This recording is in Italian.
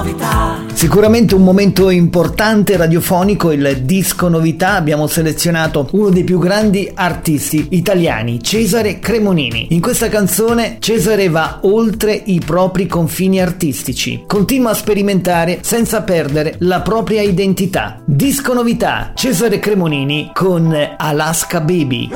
novità. Sicuramente un momento importante radiofonico, il disco novità. Abbiamo selezionato uno dei più grandi artisti italiani, Cesare Cremonini. In questa canzone Cesare va oltre i propri confini artistici, continua a sperimentare senza perdere la propria identità. Disco novità, Cesare Cremonini con Alaska Baby.